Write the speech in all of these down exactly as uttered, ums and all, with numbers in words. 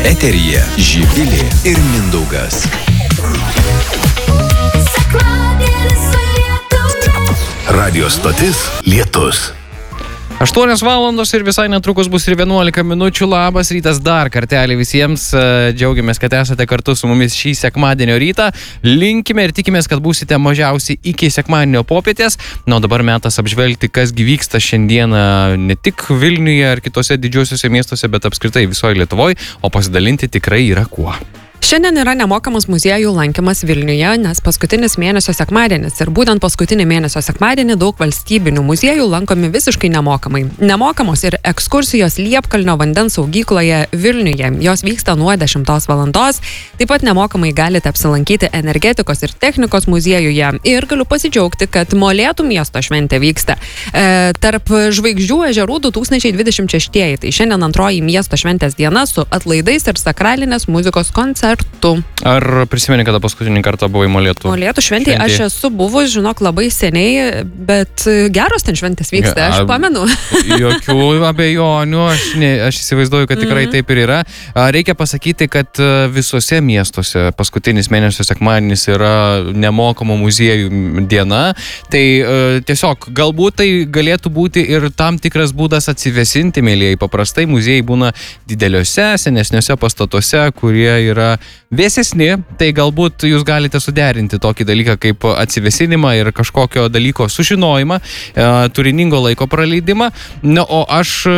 Eteryje Živilė ir Mindaugas. Radio stotis Lietus. aštuonios valandos ir visai netrukus bus ir vienuolika minučių. Labas rytas dar kartelį visiems. Džiaugiamės, kad esate kartu su mumis šį sekmadienio rytą. Linkime ir tikimės, kad būsite mažiausiai iki sekmadienio popietės. Na, o dabar metas apžvelgti, kas gi vyksta šiandieną ne tik Vilniuje ar kitose didžiuosiuose miestuose, bet apskritai visoje Lietuvoje, o pasidalinti tikrai yra kuo. Šiandien yra nemokamas muziejų lankymas Vilniuje, nes paskutinis mėnesio sekmadienis. Ir būtent paskutinį mėnesio sekmadienį daug valstybinių muziejų lankomi visiškai nemokamai. Nemokamos ir ekskursijos Liepkalnio vandens saugykloje Vilniuje. Jos vyksta nuo dešimtos valandos. Taip pat nemokamai galite apsilankyti energetikos ir technikos muziejuje. Ir galiu pasidžiaugti, kad Molėtų miesto šventė vyksta. E, tarp žvaigždžių ežerų du tūkstančiai dvidešimt šeši. Tai šiandien antroji miesto šventės diena su atlaidais ir sakralinės muzikos koncertu. Ar prisimeni, kada paskutinį kartą buvai Molėtų? Molėtų šventėje aš esu buvus, žinok, labai seniai, bet geros ten šventės vyksta, aš pamenu. Jokių abejonių, aš, ne, aš įsivaizduoju, kad tikrai taip ir yra. Reikia pasakyti, kad visose miestuose paskutinis mėnesio sekmadienis yra nemokamų muziejų diena. Tai tiesiog galbūt tai galėtų būti ir tam tikras būdas atsivesinti, mėlyjei. Paprastai muziejai būna dideliuose, senesniuose pastatuose, kurie yra vėsesni, tai galbūt jūs galite suderinti tokį dalyką kaip atsivesinimą ir kažkokio dalyko sužinojimą, e, turiningo laiko praleidimą. Na, o aš e,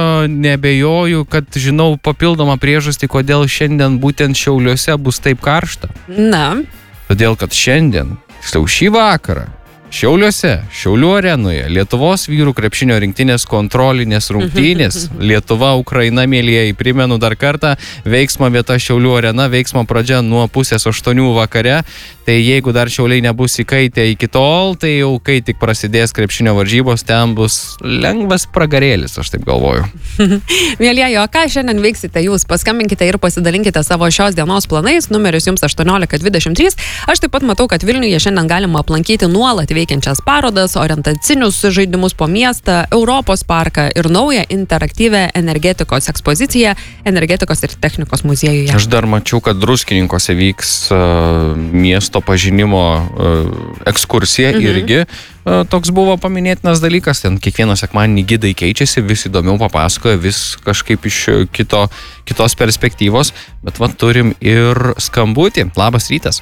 nebejoju, kad žinau papildomą priežastį, kodėl šiandien būtent Šiauliuose bus taip karšta. Na. Todėl, kad šiandien, tiksliau šį vakarą, Šiauliuose, Šiaulių arenoje, Lietuvos vyrų krepšinio rinktinės kontrolinės rungtynės, Lietuva, Ukraina, mėlyjei, primenu dar kartą, veiksmo vieta Šiaulių arena, veiksmo pradžia nuo pusės aštuonių vakare, tai jeigu dar Šiauliai nebus įkaitę iki tol, tai jau kai tik prasidės krepšinio varžybos, ten bus lengvas pragarėlis, aš taip galvoju. Mėlyjeji, o ką šiandien veiksite jūs? Paskambinkite ir pasidalinkite savo šios dienos planais, numeris jums aštuoniolika dvidešimt trys. Aš taip pat matau, kad Vilniuje šiandien galima aplankyti nuolat veikiančias parodas, orientacinius žaidimus po miestą, Europos parką ir naują interaktyvę energetikos ekspoziciją energetikos ir technikos muziejuje. Aš dar mačiau, kad Druskininkuose vyks uh, miesto pažinimo uh, ekskursija mhm. irgi. Uh, toks buvo paminėtinas dalykas, ten kiekvieną sekmadienį gidai keičiasi, vis įdomiau papasakoja, vis kažkaip iš kito, kitos perspektyvos, bet va turim ir skambutį. Labas rytas.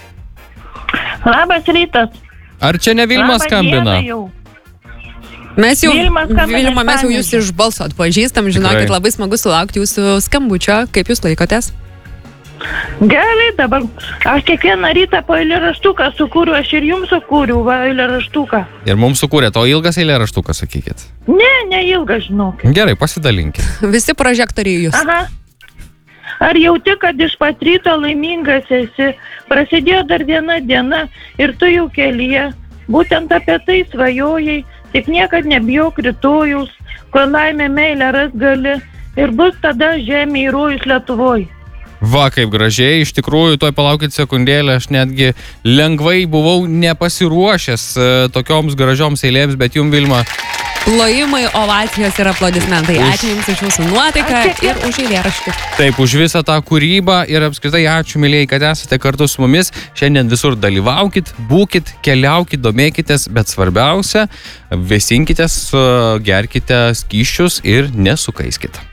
Labas rytas. Ar čia ne Vilma skambina? Mes jau, Vilma, Vilma, mes jau jūs iš balso atpažįstam, žinokit, Tikrai. labai smagu sulaukti jūsų skambučio. Kaip jūs laikotės? Gerai, dabar aš kiekvieną rytą po eilėraštuką sukūriu, aš ir jums sukūriu va eilėraštuką. Ir mums sukūrė to ilgas eilėraštukas, sakykit. Ne, ne ilgas, žinok. Gerai, pasidalinkit. Visi prožektoriai jūs. Aha. Ar jauti, kad iš pat ryto laimingas esi? Prasidėjo dar viena diena ir tu jau kelyje. Būtent apie tai svajojai, tik niekad nebijok rytojaus, kol laimė meilę ras gali ir bus tada žemė įrojus Lietuvoj. Va, kaip gražiai, iš tikrųjų, toj palaukit sekundėlę, aš netgi lengvai buvau nepasiruošęs e, tokioms gražioms eilėms, bet jum, Vilma... Plojimai, ovacijos ir aplodismentai. Ačiū jums už jūsų nuotaiką ir už eilėraštį. Taip, už visą tą kūrybą ir apskritai ačiū, mėlyjei, kad esate kartu su mumis. Šiandien visur dalyvaukit, būkit, keliaukit, domėkitės, bet svarbiausia, vėsinkitės, gerkite skysčius ir nesukaiskit.